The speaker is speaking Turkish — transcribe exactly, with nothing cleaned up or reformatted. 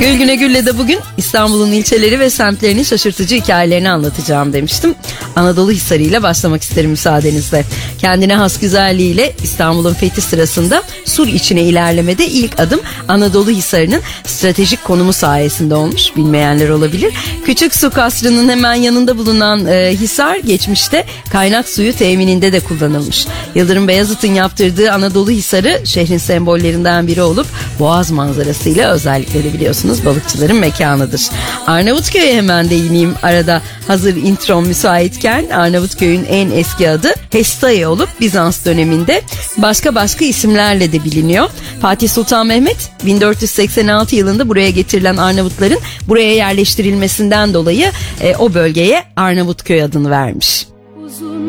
Gül Güne Gül'le de bugün İstanbul'un ilçeleri ve semtlerinin şaşırtıcı hikayelerini anlatacağım demiştim. Anadolu Hisarı ile başlamak isterim müsaadenizle. Kendine has güzelliğiyle İstanbul'un fethi sırasında sur içine ilerlemede ilk adım Anadolu Hisarı'nın stratejik konumu sayesinde olmuş. Bilmeyenler olabilir. Küçük Su Kasrı'nın hemen yanında bulunan e, Hisar geçmişte kaynak suyu temininde de kullanılmış. Yıldırım Beyazıt'ın yaptırdığı Anadolu Hisarı şehrin sembollerinden biri olup boğaz manzarasıyla özellikle de biliyorsunuz balıkçıların mekanıdır. Arnavutköy'e hemen değineyim arada hazır introm müsaitken. Arnavutköy'ün en eski adı Hestaye olup Bizans döneminde başka başka isimlerle de biliniyor. Fatih Sultan Mehmet bin dört yüz seksen altı yılında buraya getirilen Arnavutların buraya yerleştirilmesinden dolayı e, o bölgeye Arnavutköy adını vermiş.